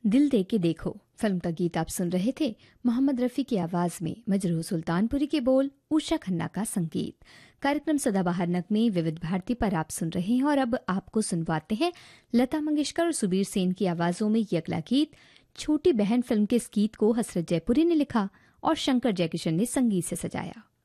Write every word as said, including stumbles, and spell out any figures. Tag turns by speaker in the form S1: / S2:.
S1: दिल दे के देखो फिल्म का गीत आप सुन रहे थे। मोहम्मद रफ़ी की आवाज में मजरूह सुल्तानपुरी के बोल, उषा खन्ना का संगीत। कार्यक्रम सदाबहार नगमे विविध भारती पर आप सुन रहे हैं और अब आपको सुनवाते हैं लता मंगेशकर और सुबीर सेन की आवाजों में ये अगला गीत। छोटी बहन फिल्म के इस गीत को हसरत जयपुरी ने लिखा और शंकर जयकिशन ने संगीत से सजाया।